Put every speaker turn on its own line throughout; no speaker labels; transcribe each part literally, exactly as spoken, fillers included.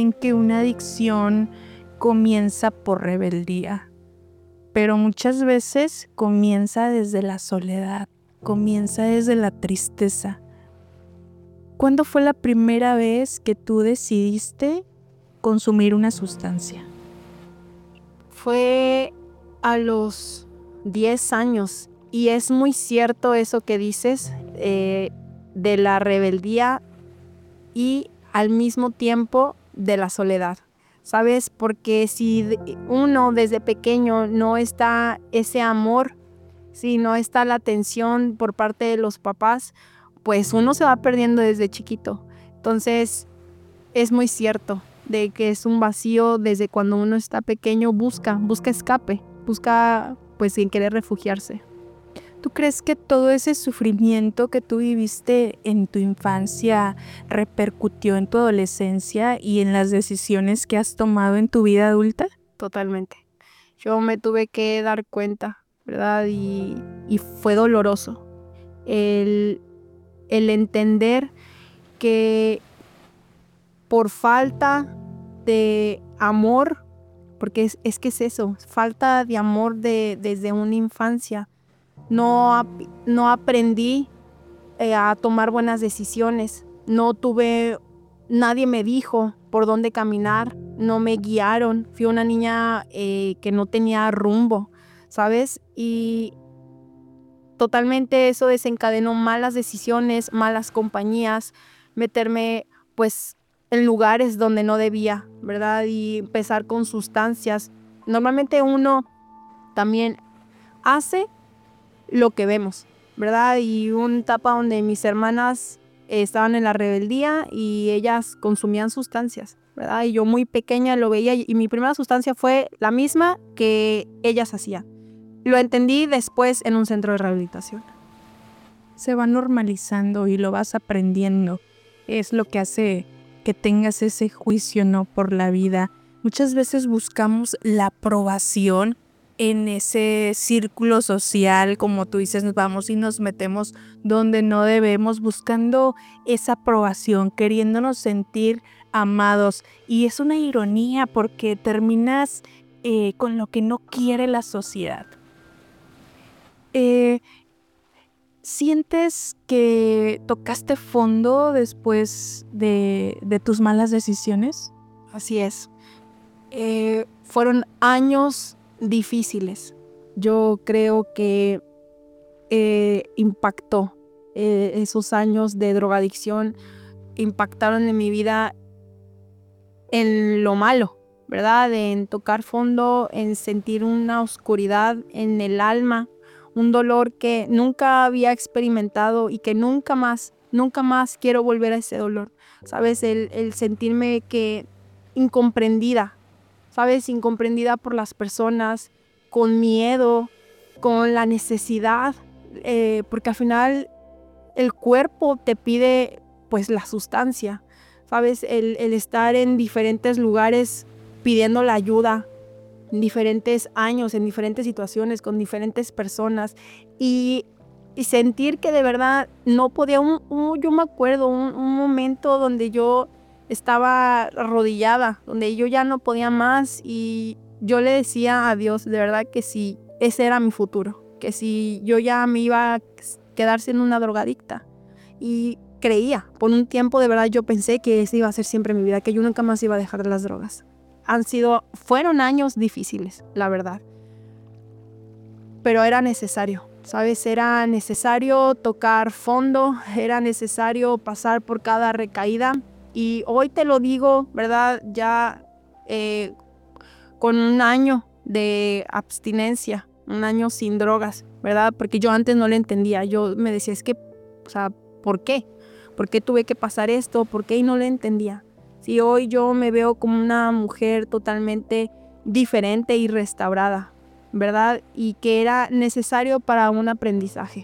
dicen que una adicción comienza por rebeldía, pero muchas veces comienza desde la soledad, comienza desde la tristeza. ¿Cuándo fue la primera vez que tú decidiste consumir una sustancia?
Fue a los diez años y es muy cierto eso que dices eh, de la rebeldía y al mismo tiempo de la soledad, ¿sabes? Porque si uno desde pequeño no está ese amor, si no está la atención por parte de los papás, pues uno se va perdiendo desde chiquito. Entonces es muy cierto de que es un vacío desde cuando uno está pequeño, busca, busca escape, busca pues sin querer refugiarse.
¿Tú crees que todo ese sufrimiento que tú viviste en tu infancia repercutió en tu adolescencia y en las decisiones que has tomado en tu vida adulta?
Totalmente. Yo me tuve que dar cuenta, ¿verdad? Y, y fue doloroso el, el entender que por falta de amor, porque es, es que es eso, falta de amor de, desde una infancia, no, ap- no aprendí eh, a tomar buenas decisiones, no tuve, nadie me dijo por dónde caminar, no me guiaron, fui una niña eh, que no tenía rumbo, ¿sabes? Y totalmente eso desencadenó malas decisiones, malas compañías, meterme pues en lugares donde no debía, ¿verdad? Y empezar con sustancias. Normalmente uno también hace lo que vemos, ¿verdad? Y una etapa donde mis hermanas eh, estaban en la rebeldía y ellas consumían sustancias, ¿verdad? Y yo muy pequeña lo veía y mi primera sustancia fue la misma que ellas hacían. Lo entendí después en un centro de rehabilitación.
Se va normalizando y lo vas aprendiendo. Es lo que hace que tengas ese juicio, ¿no?, por la vida. Muchas veces buscamos la aprobación en ese círculo social, como tú dices, nos vamos y nos metemos donde no debemos, buscando esa aprobación, queriéndonos sentir amados. Y es una ironía porque terminas eh, con lo que no quiere la sociedad. Eh, ¿Sientes que tocaste fondo después de, de tus malas decisiones?
Así es. Eh, fueron años difíciles. Yo creo que eh, impactó eh, esos años de drogadicción, impactaron en mi vida en lo malo, ¿verdad? En tocar fondo, en sentir una oscuridad en el alma, un dolor que nunca había experimentado y que nunca más, nunca más quiero volver a ese dolor, ¿sabes? El, el sentirme que incomprendida, ¿sabes? Incomprendida por las personas, con miedo, con la necesidad, eh, porque al final el cuerpo te pide pues la sustancia, ¿sabes? El, el estar en diferentes lugares pidiendo la ayuda, en diferentes años, en diferentes situaciones, con diferentes personas y, y sentir que de verdad no podía, un, un, yo me acuerdo un, un momento donde yo estaba arrodillada, donde yo ya no podía más y yo le decía a Dios de verdad que si ese era mi futuro, que si yo ya me iba a quedar siendo una drogadicta. Y creía, por un tiempo de verdad yo pensé que esa iba a ser siempre mi vida, que yo nunca más iba a dejar las drogas. Han sido, fueron años difíciles, la verdad. Pero era necesario, ¿sabes? Era necesario tocar fondo, era necesario pasar por cada recaída. Y hoy te lo digo, ¿verdad? Ya eh, con un año de abstinencia, un año sin drogas, ¿verdad? Porque yo antes no lo entendía. Yo me decía, es que, o sea, ¿por qué? ¿Por qué tuve que pasar esto? ¿Por qué? Y no lo entendía. Si hoy yo me veo como una mujer totalmente diferente y restaurada, ¿verdad? Y que era necesario para un aprendizaje.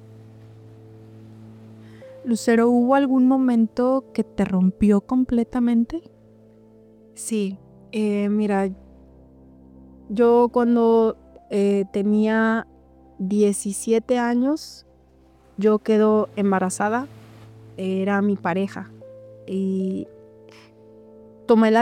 Lucero, ¿hubo algún momento que te rompió completamente?
Sí, eh, mira, yo cuando eh, tenía diecisiete años, yo quedo embarazada, era mi pareja y tomé la